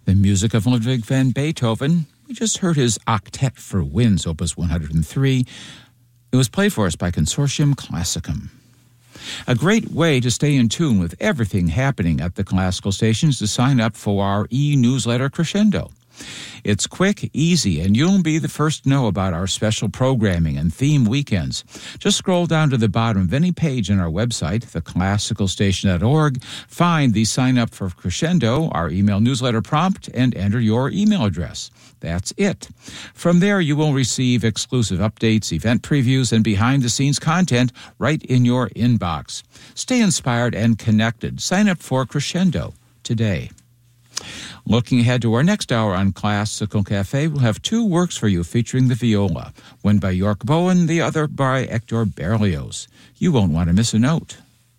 The music of Ludwig van Beethoven. We just heard his Octet for Winds, Opus 103. It was played for us by Consortium Classicum. A great way to stay in tune with everything happening at the Classical Station is to sign up for our e-newsletter Crescendo. It's quick, easy, and you'll be the first to know about our special programming and theme weekends. Just scroll down to the bottom of any page on our website, theclassicalstation.org, find the Sign Up for Crescendo, our email newsletter prompt, and enter your email address. That's it. From there, you will receive exclusive updates, event previews, and behind-the-scenes content right in your inbox. Stay inspired and connected. Sign up for Crescendo today. Looking ahead to our next hour on Classical Cafe, we'll have two works for you featuring the viola, one by York Bowen, the other by Hector Berlioz. You won't want to miss a note.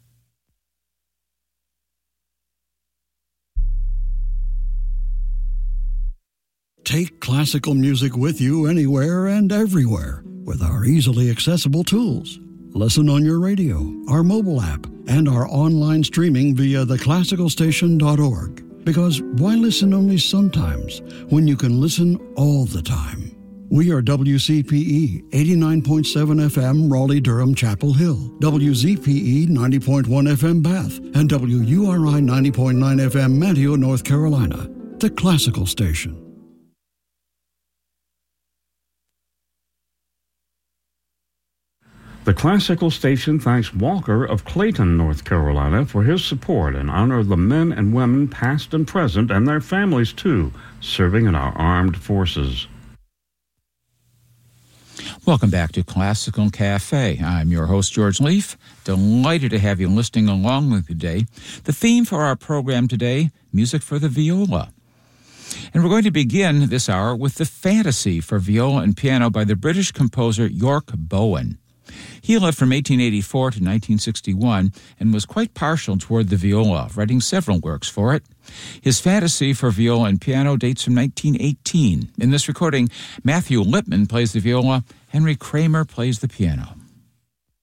Take classical music with you anywhere and everywhere with our easily accessible tools. Listen on your radio, our mobile app, and our online streaming via theclassicalstation.org. Because why listen only sometimes when you can listen all the time? We are WCPE 89.7 FM Raleigh-Durham Chapel Hill, WZPE 90.1 FM Bath, and WURI 90.9 FM Manteo, North Carolina. The Classical Station. The Classical Station thanks Walker of Clayton, North Carolina, for his support in honor of the men and women, past and present, and their families, too, serving in our armed forces. Welcome back to Classical Cafe. I'm your host, George Leaf. Delighted to have you listening along with me today. The theme for our program today, music for the viola. And we're going to begin this hour with the Fantasy for Viola and Piano by the British composer York Bowen. He lived from 1884 to 1961 and was quite partial toward the viola, writing several works for it. His Fantasy for Viola and Piano dates from 1918. In this recording, Matthew Lipman plays the viola, Henry Kramer plays the piano.